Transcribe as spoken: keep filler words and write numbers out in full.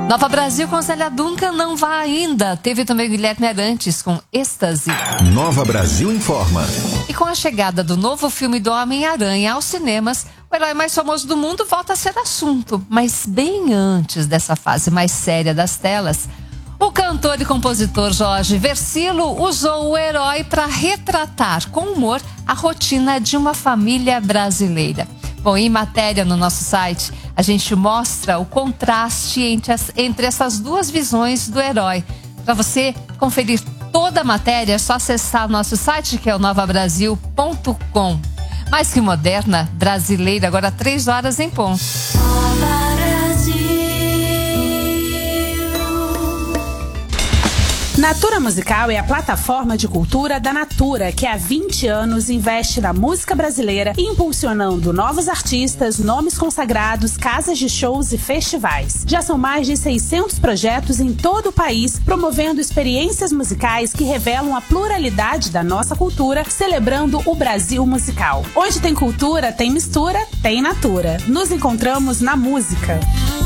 Nova Brasil com Zélia Duncan, Não Vá Ainda. Teve também Guilherme Arantes com Êxtase. Nova Brasil informa. E com a chegada do novo filme do Homem-Aranha aos cinemas, o herói mais famoso do mundo volta a ser assunto. Mas bem antes dessa fase mais séria das telas, o cantor e compositor Jorge Versilo usou o herói para retratar com humor a rotina de uma família brasileira. Bom, em matéria no nosso site, a gente mostra o contraste entre, as, entre essas duas visões do herói. Para você conferir toda a matéria, é só acessar nosso site, que é o nova brasil ponto com. Mais que moderna, brasileira, agora três horas em ponto. Natura Musical é a plataforma de cultura da Natura, que há vinte anos investe na música brasileira, impulsionando novos artistas, nomes consagrados, casas de shows e festivais. Já são mais de seiscentos projetos em todo o país, promovendo experiências musicais que revelam a pluralidade da nossa cultura, celebrando o Brasil musical. Onde tem cultura, tem mistura, tem Natura. Nos encontramos na música.